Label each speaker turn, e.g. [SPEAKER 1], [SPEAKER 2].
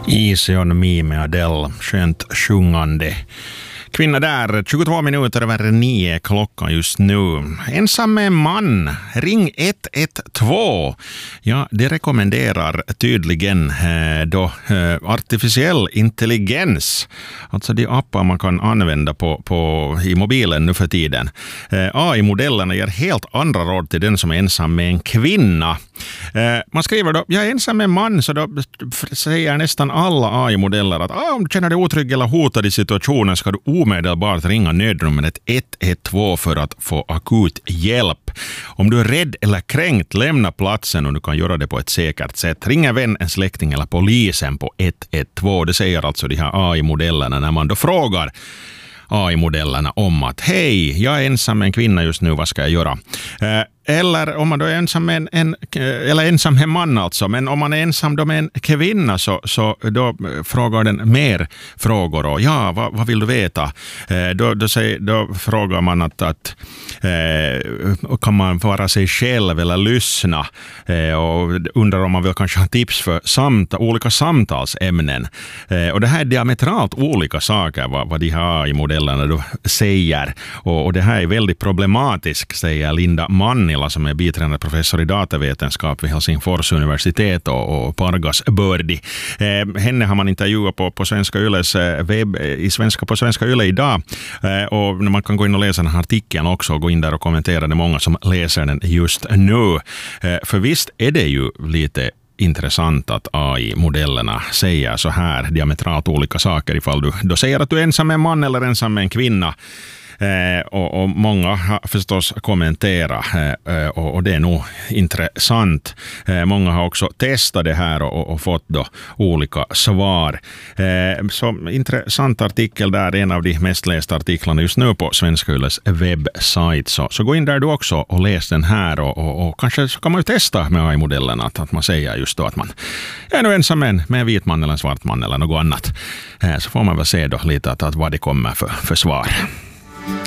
[SPEAKER 1] Easy on me med Adele, skönt sjungande. Kvinna där, 22 minuter över 9 klockan just nu. Ensam med man, ring 112. Ja, det rekommenderar tydligen då artificiell intelligens. Alltså de appar man kan använda i mobilen nu för tiden. AI-modellerna ger helt andra råd till den som är ensam med en kvinna. Man skriver då, jag är ensam med man, så då säger nästan alla AI-modeller att om du känner dig otrygg eller hotad i situationen ska du omedelbart ringa nödnumret 112 för att få akut hjälp. Om du är rädd eller kränkt, lämna platsen och du kan göra det på ett säkert sätt. Ring en vän, en släkting eller polisen på 112. Det säger alltså de här AI-modellerna när man då frågar AI-modellerna om att hej, jag är ensam med en kvinna just nu, vad ska jag göra? Eller om man då är ensam med eller ensam med en man alltså, men om man är ensam då med en kvinna så då frågar den mer frågor och vad vill du veta? Då frågar man att kan man vara sig själv eller lyssna och undrar om man vill kanske ha tips för olika samtalsämnen. Och det här är diametralt olika saker vad de här i modellerna då säger, och det här är väldigt problematiskt, säger Linda Manni som är biträdande professor i datavetenskap vid Helsingfors universitet och Pargas Bördi. Henne har man intervjuat på Svenska Yles webb, på Svenska Yle idag. Och man kan gå in och läsa den här artikeln också och gå in där och kommentera. Det är månnga som läser den just nu. För visst är det ju lite intressant att AI-modellerna säger så här diametralt olika saker ifall du då säger att du är ensam med en man eller ensam med en kvinna. Och många har förstås kommenterat och det är nog intressant. Många har också testat det här och fått då olika svar. Så intressant artikel där, en av de mest lästa artiklarna just nu på Svenska Yles webbsajt. Så gå in där du också och läs den här och kanske så kan man ju testa med AI-modellerna att man säger just då att man är nu ensam med en vit man eller en svart man eller något annat. Så får man väl se då lite att vad det kommer för svar.